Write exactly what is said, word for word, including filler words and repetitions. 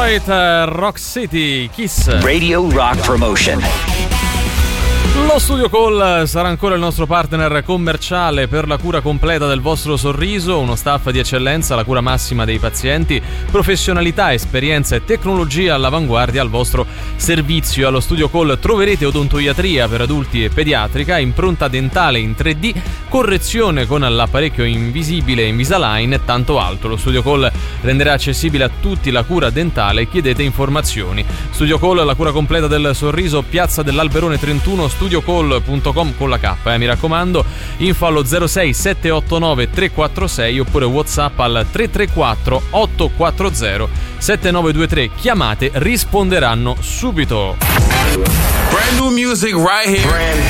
Detroit, Rock City, Kiss. Radio Rock Promotion. Lo Studio Call sarà ancora il nostro partner commerciale per la cura completa del vostro sorriso, uno staff di eccellenza, la cura massima dei pazienti, professionalità, esperienza e tecnologia all'avanguardia al vostro servizio. Allo Studio Call troverete odontoiatria per adulti e pediatrica, impronta dentale in tre D, correzione con l'apparecchio invisibile Invisalign e tanto altro. Lo Studio Call renderà accessibile a tutti la cura dentale. Chiedete informazioni. Studio Call, la cura completa del sorriso, Piazza dell'Alberone trentuno, studio call punto com con la K, eh, mi raccomando. Info allo zero sei sette otto nove tre quattro sei oppure WhatsApp al tre tre quattro otto quattro zero sette nove due tre. Chiamate, risponderanno subito. Brand new music right here. Brand